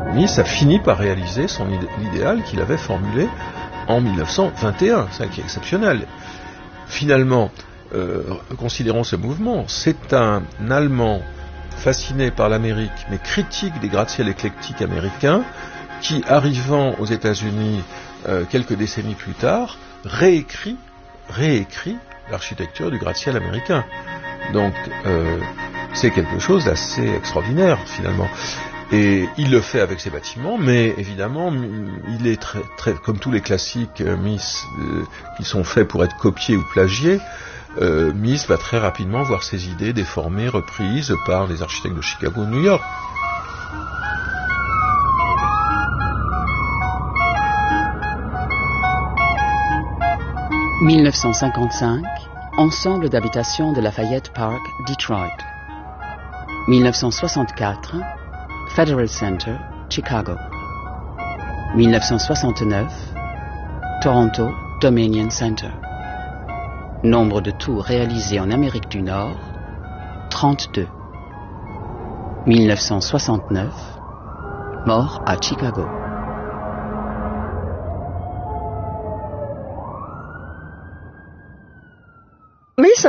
Mies a fini par réaliser l'idéal qu'il avait formulé en 1921, ça qui est exceptionnel. Finalement, considérons ce mouvement, c'est un Allemand fasciné par l'Amérique, mais critique des gratte-ciel éclectiques américains, qui, arrivant aux États-Unis quelques décennies plus tard, réécrit l'architecture du gratte-ciel américain. Donc, c'est quelque chose d'assez extraordinaire, finalement. Et il le fait avec ses bâtiments, mais évidemment, il est très, comme tous les classiques Mies qui sont faits pour être copiés ou plagiés, Mies va très rapidement voir ses idées déformées, reprises par les architectes de Chicago ou de New York. « 1955, ensemble d'habitations de Lafayette Park, Detroit. 1964, Federal Center, Chicago. 1969, Toronto, Dominion Center. Nombre de tours réalisés en Amérique du Nord, 32. 1969, mort à Chicago. Mies